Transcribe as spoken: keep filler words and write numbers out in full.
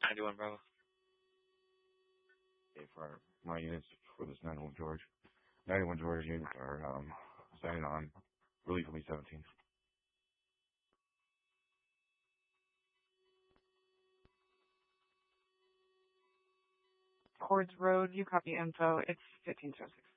ninety-one Bravo. Okay, for my units for this ninety-one George. ninety-one George units are um, signing on. Relief will be seventeen. Cords Road, you copy info. It's fifteen oh six.